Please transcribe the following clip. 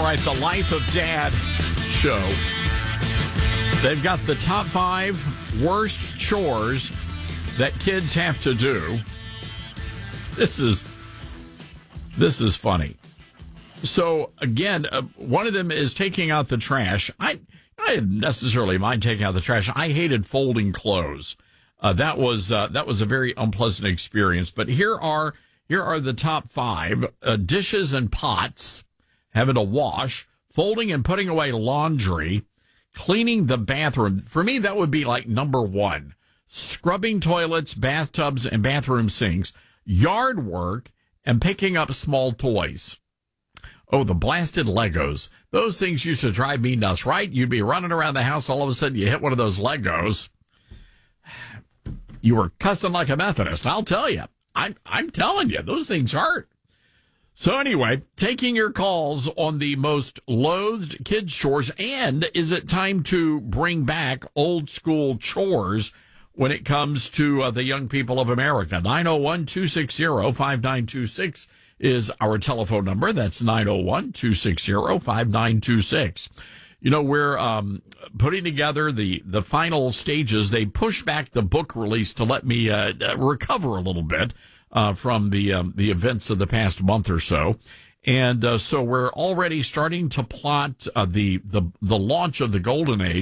right, the Life of Dad show. They've got the top 5 worst chores that kids have to do. This is funny. So, again, one of them is taking out the trash. I didn't necessarily mind taking out the trash. I hated folding clothes. That was a very unpleasant experience. But here are the top 5: dishes and pots, having to wash, folding and putting away laundry, cleaning the bathroom. For me, that would be like number 1. Scrubbing toilets, bathtubs, and bathroom sinks, yard work, and picking up small toys. Oh, the blasted Legos. Those things used to drive me nuts, right? You'd be running around the house, all of a sudden you hit one of those Legos. You were cussing like a Methodist, I'll tell you. I'm telling you, those things hurt. So anyway, taking your calls on the most loathed kids' chores, and is it time to bring back old school chores when it comes to the young people of America? 901-260-5926 is our telephone number. That's 901-260-5926. You know, we're putting together the final stages. They pushed back the book release to let me recover a little bit from the events of the past month or so. And so we're already starting to plot the launch of the Golden Age.